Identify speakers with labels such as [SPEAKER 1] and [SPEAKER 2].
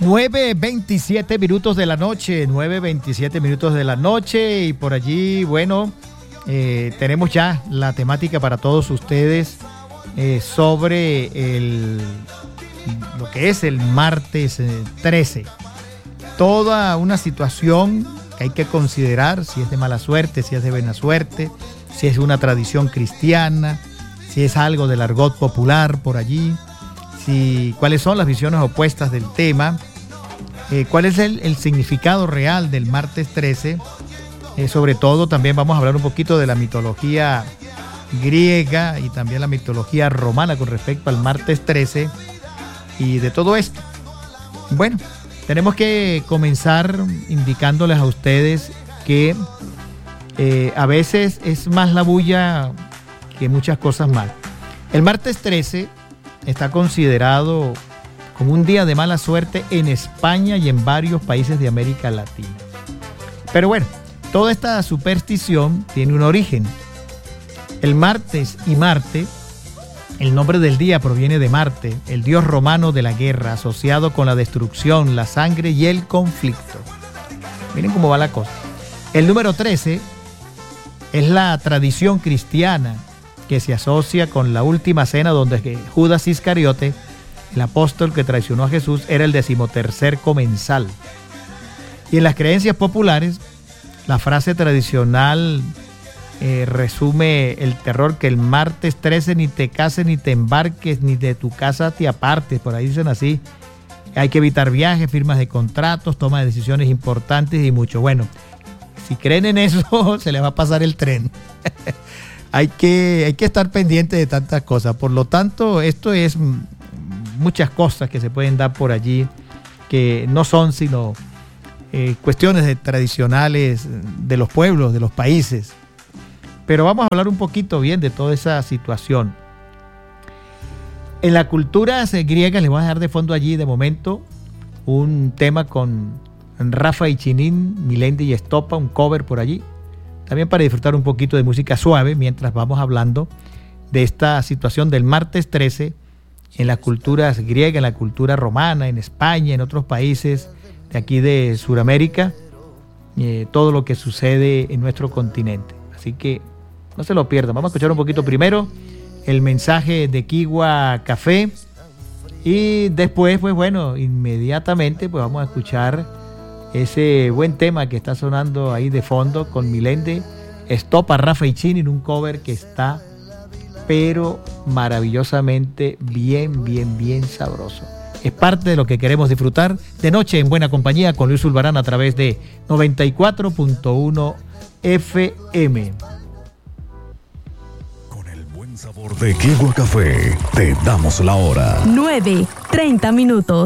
[SPEAKER 1] 9:27 minutos de la noche, 9:27 minutos de la noche, y por allí, bueno, tenemos ya la temática para todos ustedes sobre lo que es el martes 13. Toda una situación que hay que considerar, si es de mala suerte, si es de buena suerte, si es una tradición cristiana, si es algo del argot popular por allí, cuáles son las visiones opuestas del tema, cuál es el significado real del martes 13. Sobre todo también vamos a hablar un poquito de la mitología griega y también la mitología romana con respecto al martes 13 y de todo esto. Bueno, tenemos que comenzar indicándoles a ustedes que a veces es más la bulla que muchas cosas más. El martes 13 está considerado como un día de mala suerte en España y en varios países de América Latina. Pero bueno, toda esta superstición tiene un origen. El martes y Marte, el nombre del día proviene de Marte, el dios romano de la guerra, asociado con la destrucción, la sangre y el conflicto. Miren cómo va la cosa. El número 13 es la tradición cristiana que se asocia con la última cena, donde Judas Iscariote, el apóstol que traicionó a Jesús, era el 13º comensal. Y en las creencias populares, la frase tradicional resume el terror: que el martes 13 ni te cases, ni te embarques, ni de tu casa te apartes. Por ahí dicen así. Hay que evitar viajes, firmas de contratos, toma de decisiones importantes y mucho. Bueno, si creen en eso, se les va a pasar el tren. Hay que estar pendiente de tantas cosas. Por lo tanto, esto es muchas cosas que se pueden dar por allí, que no son sino cuestiones tradicionales de los pueblos, de los países. Pero vamos a hablar un poquito bien de toda esa situación. En la cultura griega, les voy a dejar de fondo allí de momento un tema con Rafa y Chinin, Melendi y Estopa, un cover por allí. También para disfrutar un poquito de música suave mientras vamos hablando de esta situación del martes 13 en las culturas griegas, en la cultura romana, en España, en otros países de aquí de Sudamérica, todo lo que sucede en nuestro continente. Así que no se lo pierdan. Vamos a escuchar un poquito primero el mensaje de Kiwa Café y después, pues bueno, inmediatamente pues vamos a escuchar ese buen tema que está sonando ahí de fondo con Melendi, Estopa, Rafa y Chinin, un cover que está pero maravillosamente bien sabroso. Es parte de lo que queremos disfrutar de noche en buena compañía con Luis Zulbarán a través de 94.1 FM.
[SPEAKER 2] Con el buen sabor de Kiwa Café, te damos la hora.
[SPEAKER 3] 9:30.